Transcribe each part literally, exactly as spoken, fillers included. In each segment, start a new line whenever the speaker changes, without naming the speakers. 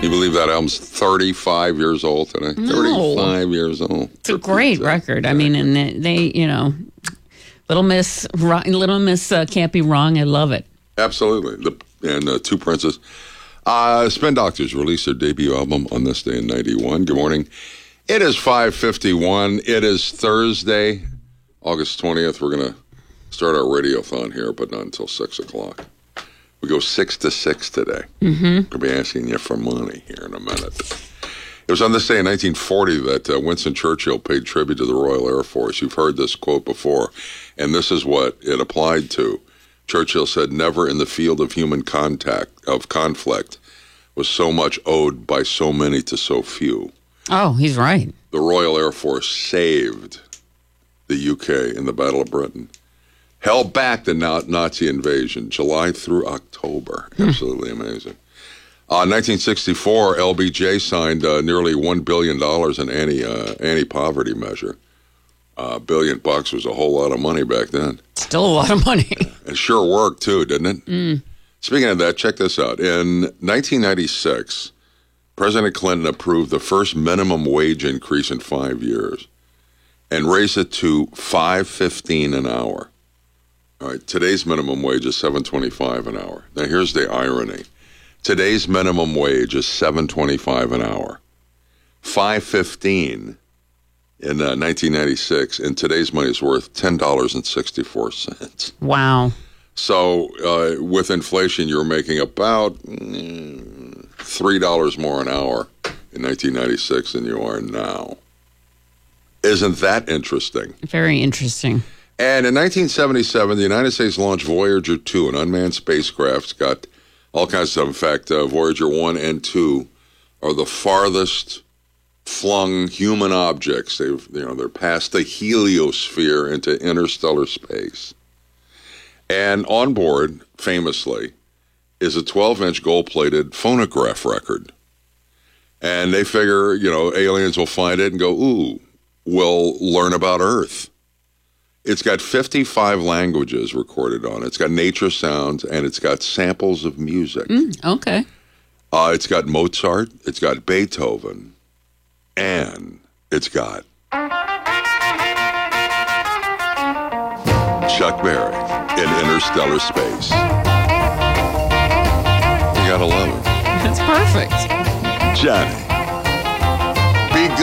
You believe that album's thirty-five years old today?
No.
thirty-five years old.
It's a great record. I mean, and they, they you know, Little Miss, Little Miss uh, Can't Be Wrong. I love it.
Absolutely. The, and uh, Two Princes. Uh, Spin Doctors released their debut album on this day in ninety-one. Good morning. It is five fifty-one. It is Thursday, August twentieth. We're going to start our radiothon here, but not until six o'clock. We go six to six today. Mm-hmm. I'll be asking you for money here in a minute. It was on this day in nineteen forty that uh, Winston Churchill paid tribute to the Royal Air Force. You've heard this quote before, and this is what it applied to. Churchill said, "Never in the field of human contact, of conflict, was so much owed by so many to so few."
Oh, he's right.
The Royal Air Force saved the U K in the Battle of Britain. Held back the Nazi invasion, July through October. Absolutely amazing. Uh, nineteen sixty-four, L B J signed uh, nearly one billion dollars in anti, uh, anti-poverty measure. A uh, billion bucks was a whole lot of money back then.
Still a lot of money.
It sure worked, too, didn't it?
Mm.
Speaking of that, check this out. In nineteen ninety-six, President Clinton approved the first minimum wage increase in five years and raised it to five fifteen an hour. All right, today's minimum wage is seven twenty-five an hour. Now, here's the irony. Today's minimum wage is seven twenty-five an hour. five fifteen in uh, nineteen ninety-six, and today's money is worth ten dollars and sixty-four cents.
Wow.
So uh, with inflation, you're making about mm, three dollars more an hour in nineteen ninety-six than you are now. Isn't that interesting?
Very interesting.
And in nineteen seventy-seven, the United States launched Voyager two, an unmanned spacecraft. It's got all kinds of stuff. In fact, uh, Voyager one and two are the farthest flung human objects. They've, you know, they're past the heliosphere into interstellar space. And on board, famously, is a twelve-inch gold-plated phonograph record. And they figure, you know, aliens will find it and go, ooh, we'll learn about Earth. It's got fifty-five languages recorded on it. It's got nature sounds, and it's got samples of music.
Mm, okay.
Uh, it's got Mozart, it's got Beethoven, and it's got Chuck Berry in interstellar space. You gotta love it.
That's perfect.
Johnny, be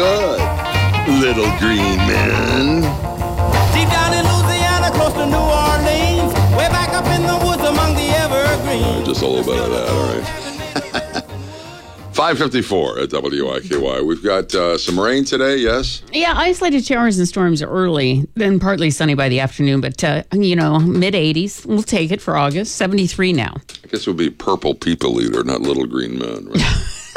good, little green man.
Deep down in Louisiana, close to New Orleans, way back up in the woods among the evergreens.
Just a little bit of that, all right. five fifty-four at W I K Y. We've got uh, some rain today, yes?
Yeah, isolated showers and storms early, then partly sunny by the afternoon, but, uh, you know, mid eighties. We'll take it for August. seventy-three now.
I guess it would be purple people eater, not little green men, right?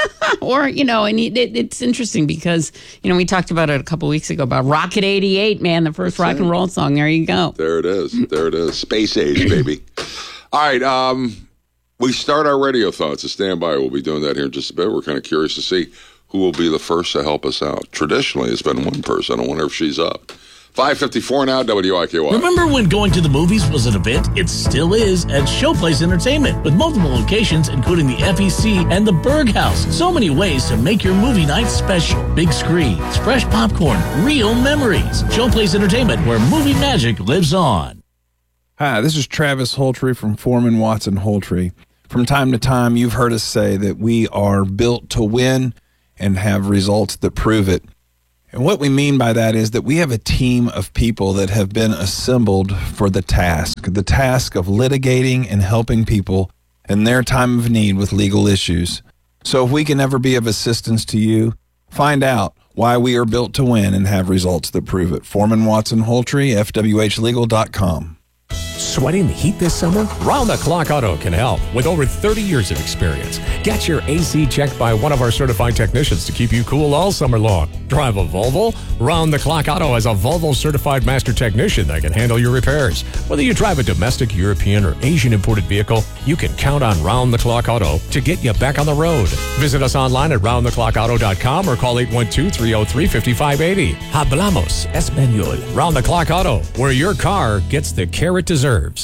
Or, you know, and it, it's interesting because, you know, we talked about it a couple weeks ago about Rocket eighty-eight, man, the first That's rock it. and roll song. There you go.
There it is. There it is. Space age, baby. All right. Um, we start our radiothon, so stand by. We'll be doing that here in just a bit. We're kind of curious to see who will be the first to help us out. Traditionally, it's been one person. I wonder if she's up. five fifty-four now, W I K Y.
Remember when going to the movies was an event? It still is at Showplace Entertainment, with multiple locations, including the F E C and the Berg House. So many ways to make your movie night special. Big screens, fresh popcorn, real memories. Showplace Entertainment, where movie magic lives on.
Hi, this is Travis Holtree from Foreman Watson Holtree. From time to time, you've heard us say that we are built to win and have results that prove it. And what we mean by that is that we have a team of people that have been assembled for the task, the task of litigating and helping people in their time of need with legal issues. So if we can ever be of assistance to you, find out why we are built to win and have results that prove it. Foreman Watson Holtree, F W H legal dot com.
Sweating the heat this summer? Round the Clock Auto can help with over thirty years of experience. Get your A C checked by one of our certified technicians to keep you cool all summer long. Drive a Volvo? Round the Clock Auto has a Volvo certified master technician that can handle your repairs. Whether you drive a domestic, European, or Asian imported vehicle, you can count on Round the Clock Auto to get you back on the road. Visit us online at round the clock auto dot com or call eight one two, three oh three, five five eight oh. Hablamos Español. Round the Clock Auto, where your car gets the care it deserves.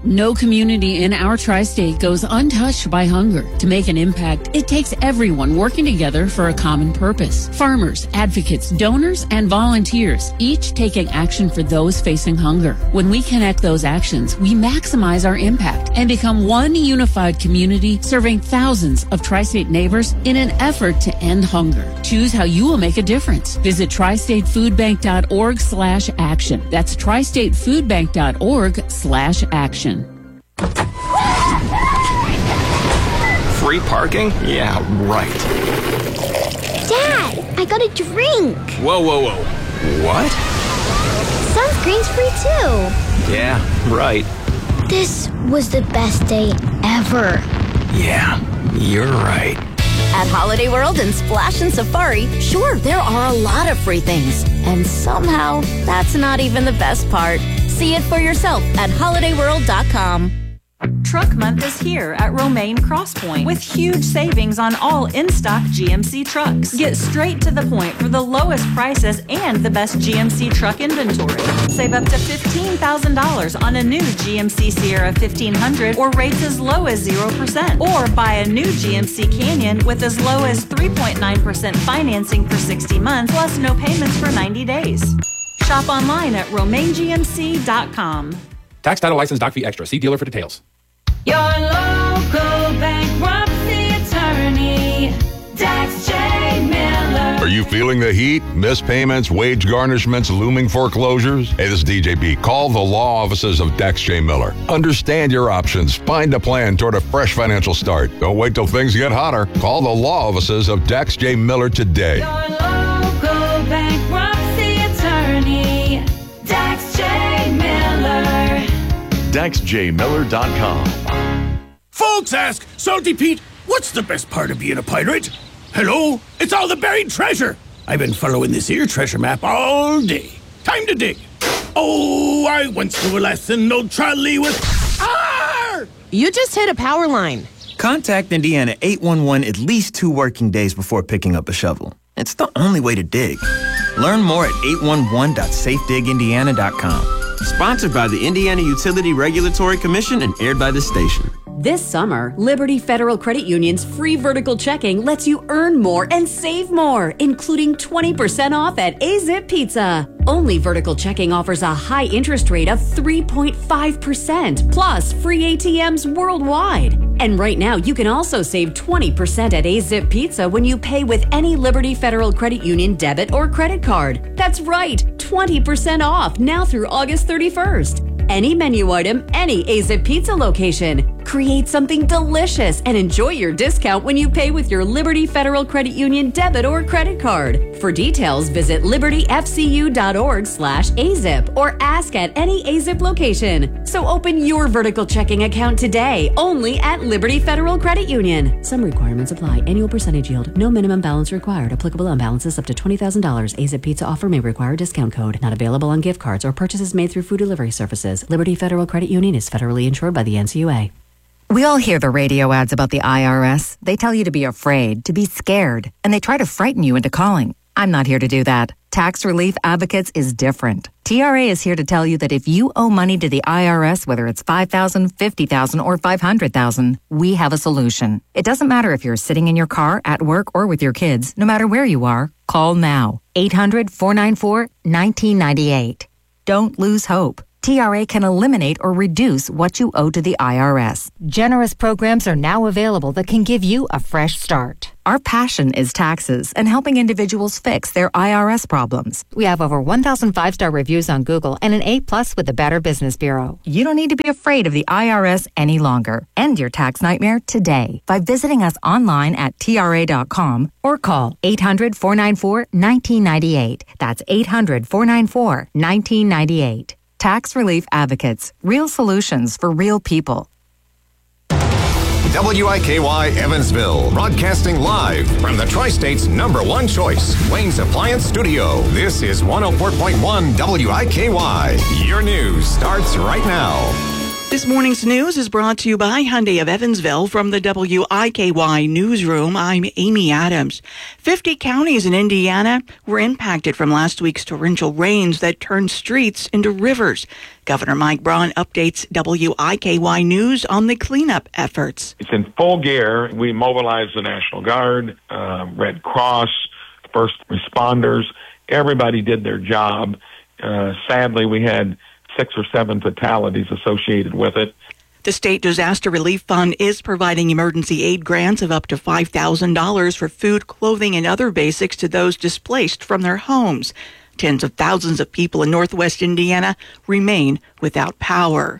No community in our tri-state goes untouched by hunger. To make an impact, it takes everyone working together for a common purpose. Farmers, advocates, donors, and volunteers, each taking action for those facing hunger. When we connect those actions, we maximize our impact and become one unified community serving thousands of tri-state neighbors in an effort to end hunger. Choose how you will make a difference. Visit tri state food bank dot org slash action. That's tri state food bank dot org slash action.
Free parking? Yeah, right.
Dad, I got a drink.
Whoa, whoa, whoa. What?
Sunscreen's free too.
Yeah, right.
This was the best day ever.
Yeah, you're right.
At Holiday World and Splash and Safari, sure, there are a lot of free things. And somehow, that's not even the best part. See it for yourself at holiday world dot com.
Truck Month is here at Romaine Crosspoint with huge savings on all in-stock G M C trucks. Get straight to the point for the lowest prices and the best G M C truck inventory. Save up to fifteen thousand dollars on a new G M C Sierra fifteen hundred or rates as low as zero percent. Or buy a new G M C Canyon with as low as three point nine percent financing for sixty months plus no payments for ninety days. Shop online at romaine g m c dot com.
Tax, title, license, doc fee extra. See dealer for details.
Your local bankruptcy attorney, Dax J. Miller.
Are you feeling the heat? Missed payments, wage garnishments, looming foreclosures? Hey, this is D J B. Call the law offices of Dax J. Miller. Understand your options. Find a plan toward a fresh financial start. Don't wait till things get hotter. Call the law offices of Dax J. Miller today.
Your local bankruptcy attorney, Dax J. Miller.
Dax J Miller dot com.
Folks ask, Salty Pete, what's the best part of being a pirate? Hello? It's all the buried treasure. I've been following this here treasure map all day. Time to dig. Oh, I once knew a lesson, no trolley with... Arr!
You just hit a power line.
Contact Indiana eight one one at least two working days before picking up a shovel. It's the only way to dig. Learn more at eight one one dot safe dig indiana dot com.
Sponsored by the Indiana Utility Regulatory Commission and aired by this station.
This summer, Liberty Federal Credit Union's free vertical checking lets you earn more and save more, including twenty percent off at A-Zip Pizza. Only vertical checking offers a high interest rate of three point five percent, plus free A T Ms worldwide. And right now, you can also save twenty percent at A-Zip Pizza when you pay with any Liberty Federal Credit Union debit or credit card. That's right, twenty percent off now through August thirty-first. Any menu item, any A-Zip Pizza location. Create something delicious and enjoy your discount when you pay with your Liberty Federal Credit Union debit or credit card. For details, visit liberty f c u dot org slash A zip or ask at any A-Zip location. So open your vertical checking account today, only at Liberty Federal Credit Union. Some requirements apply. Annual percentage yield. No minimum balance required. Applicable on balances up to twenty thousand dollars. A-Zip Pizza offer may require discount code. Not available on gift cards or purchases made through food delivery services. Liberty Federal Credit Union is federally insured by the N C U A.
We all hear the radio ads about the I R S. They tell you to be afraid, to be scared, and they try to frighten you into calling. I'm not here to do that. Tax Relief Advocates is different. T R A is here to tell you that if you owe money to the I R S, whether it's five thousand dollars, fifty thousand dollars, or five hundred thousand dollars, we have a solution. It doesn't matter if you're sitting in your car, at work, or with your kids. No matter where you are, call now. eight hundred, four nine four, one nine nine eight. Don't lose hope. T R A can eliminate or reduce what you owe to the I R S.
Generous programs are now available that can give you a fresh start.
Our passion is taxes and helping individuals fix their I R S problems.
We have over one thousand five-star reviews on Google and an A plus with the Better Business Bureau.
You don't need to be afraid of the I R S any longer. End your tax nightmare today by visiting us online at T R A dot com or call eight hundred, four nine four, one nine nine eight. That's eight hundred, four nine four, one nine nine eight. Tax Relief Advocates. Real solutions for real people.
W I K Y Evansville, broadcasting live from the Tri-State's number one choice, Wayne's Appliance Studio. This is one oh four point one W I K Y. Your news starts right now.
This morning's news is brought to you by Hyundai of Evansville. From the W I K Y newsroom, I'm Amy Adams. fifty counties in Indiana were impacted from last week's torrential rains that turned streets into rivers. Governor Mike Braun updates W I K Y News on the cleanup efforts.
It's in full gear. We mobilized the National Guard, uh, Red Cross, first responders. Everybody did their job. Uh, sadly, we had six or seven fatalities associated with it.
The State Disaster Relief Fund is providing emergency aid grants of up to five thousand dollars for food, clothing, and other basics to those displaced from their homes. Tens of thousands of people in northwest Indiana remain without power.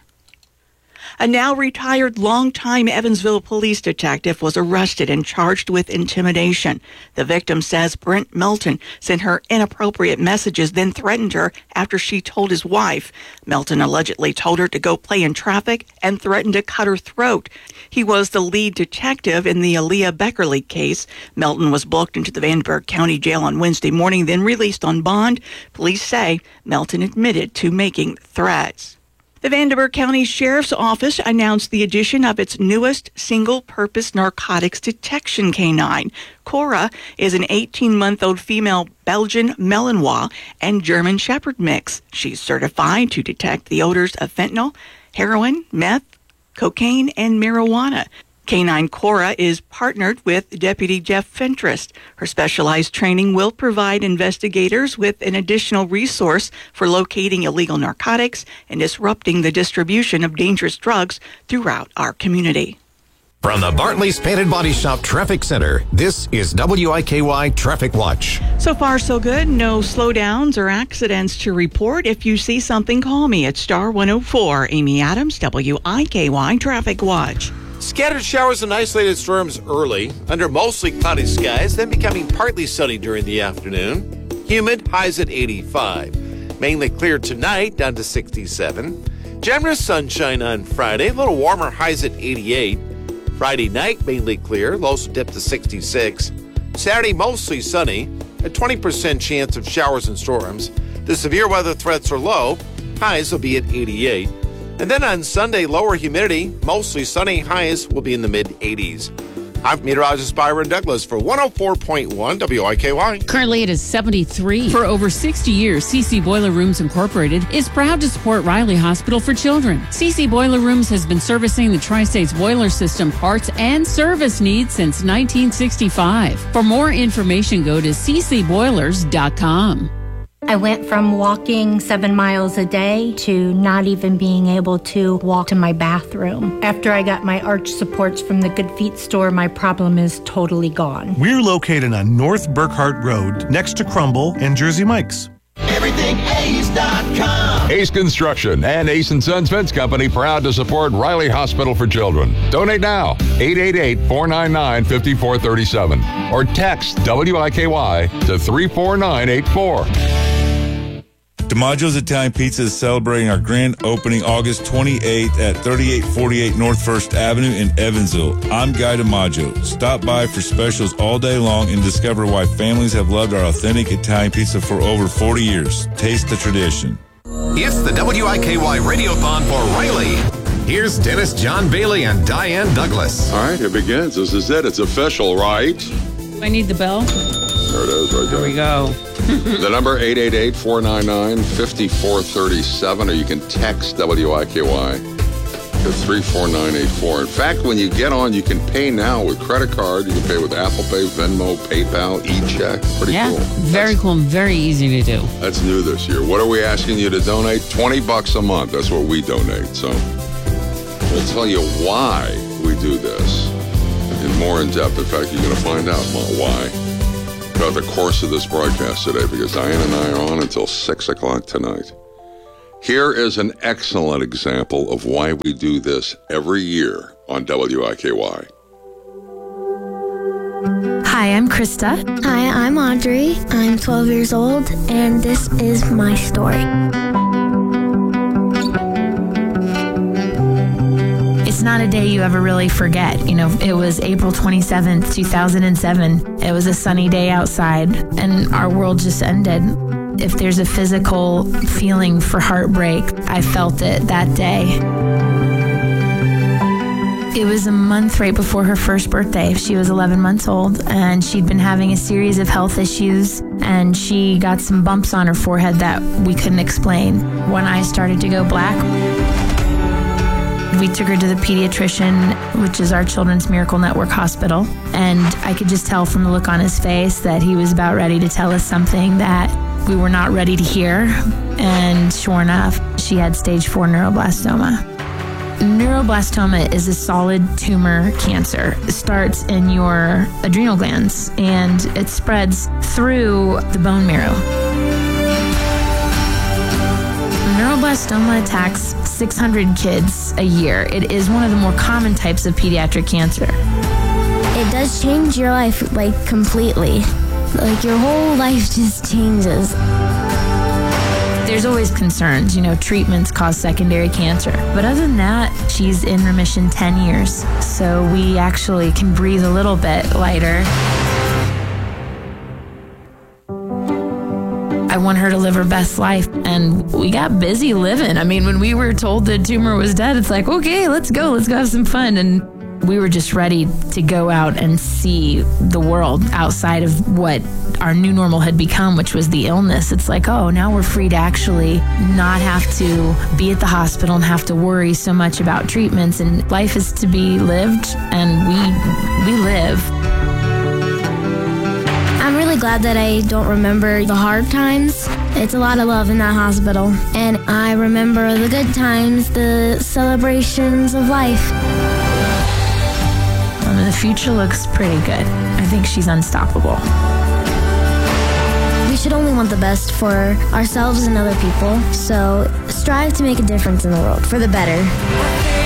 A now retired longtime Evansville police detective was arrested and charged with intimidation. The victim says Brent Melton sent her inappropriate messages, then threatened her after she told his wife. Melton allegedly told her to go play in traffic and threatened to cut her throat. He was the lead detective in the Aaliyah Beckerly case. Melton was booked into the Vandenberg County Jail on Wednesday morning, then released on bond. Police say Melton admitted to making threats. The Vandenberg County Sheriff's Office announced the addition of its newest single-purpose narcotics detection canine. Cora is an eighteen-month-old female Belgian Malinois and German Shepherd mix. She's certified to detect the odors of fentanyl, heroin, meth, cocaine, and marijuana. Canine Cora is partnered with Deputy Jeff Fentress. Her specialized training will provide investigators with an additional resource for locating illegal narcotics and disrupting the distribution of dangerous drugs throughout our community.
From the Bartley's Paint and Body Shop Traffic Center, this is W I K Y Traffic Watch.
So far, so good. No slowdowns or accidents to report. If you see something, call me at star one oh four. Amy Adams, W I K Y Traffic Watch.
Scattered showers and isolated storms early, under mostly cloudy skies, then becoming partly sunny during the afternoon. Humid, highs at eighty-five. Mainly clear tonight, down to sixty-seven. Generous sunshine on Friday, a little warmer, highs at eighty-eight. Friday night, mainly clear, lows dip to sixty-six. Saturday, mostly sunny, a twenty percent chance of showers and storms. The severe weather threats are low, highs will be at eighty-eight. And then on Sunday, lower humidity, mostly sunny, highs will be in the mid-eighties. I'm meteorologist Byron Douglas for one oh four point one W I K Y.
Currently it is seventy-three. For over sixty years, C C Boiler Rooms Incorporated is proud to support Riley Hospital for Children. C C Boiler Rooms has been servicing the Tri-States boiler system parts and service needs since nineteen sixty-five. For more information, go to c c boilers dot com.
I went from walking seven miles a day to not even being able to walk to my bathroom. After I got my arch supports from the Good Feet store, my problem is totally gone.
We're located on North Burkhart Road, next to Crumble and Jersey Mike's.
everything ace dot com.
Ace Construction and Ace and Sons Fence Company proud to support Riley Hospital for Children. Donate now, eight eight eight, four nine nine, five four three seven, or text W I K Y to three four nine eight four.
DiMaggio's Italian Pizza is celebrating our grand opening August twenty-eighth at thirty-eight forty-eight North First Avenue in Evansville. I'm Guy DiMaggio. Stop by for specials all day long and discover why families have loved our authentic Italian pizza for over forty years. Taste the tradition.
It's the W I K Y Radiothon for Riley. Here's Dennis John Bailey and Diane Douglas.
All right, it begins. This is it. It's official, right?
I need the bell.
There it is right there.
There we go.
The number eight eight eight, four nine nine, five four three seven, or you can text W I K Y to three four nine eight four. In fact, when you get on, you can pay now with credit card. You can pay with Apple Pay, Venmo, PayPal, e-check. Pretty
yeah,
cool.
Very
that's,
cool and very easy to do.
That's new this year. What are we asking you to donate? twenty bucks a month. That's what we donate. So we'll tell you why we do this in more in depth. In fact, you're going to find out why throughout the course of this broadcast today, because Diane and I are on until six o'clock tonight. Here is an excellent example of why we do this every year on W I K Y.
Hi, I'm Krista. Hi, I'm Audrey. I'm twelve years old, and this is my story.
It's not a day you ever really forget. You know, it was April twenty-seventh, two thousand seven. It was a sunny day outside, and our world just ended. If there's a physical feeling for heartbreak, I felt it that day. It was a month right before her first birthday. She was eleven months old, and she'd been having a series of health issues, and she got some bumps on her forehead that we couldn't explain. One eye started to go black. We took her to the pediatrician, which is our Children's Miracle Network hospital, and I could just tell from the look on his face that he was about ready to tell us something that we were not ready to hear. And sure enough, she had stage four neuroblastoma. Neuroblastoma is a solid tumor cancer. It starts in your adrenal glands, and it spreads through the bone marrow. Neuroblastoma attacks six hundred kids a year. It is one of the more common types of pediatric cancer.
It does change your life, like, completely. Like, your whole life just changes.
There's always concerns, you know, treatments cause secondary cancer. But other than that, she's in remission ten years. So we actually can breathe a little bit lighter. I want her to live her best life, and we got busy living. I mean, when we were told the tumor was dead, it's like, okay, let's go, let's go have some fun. And we were just ready to go out and see the world outside of what our new normal had become, which was the illness. It's like, oh, now we're free to actually not have to be at the hospital and have to worry so much about treatments. And life is to be lived, and we we live.
I'm really glad that I don't remember the hard times. It's a lot of love in that hospital. And I remember the good times, the celebrations of life.
I mean, the future looks pretty good. I think she's unstoppable.
We should only want the best for ourselves and other people. So strive to make a difference in the world for the better.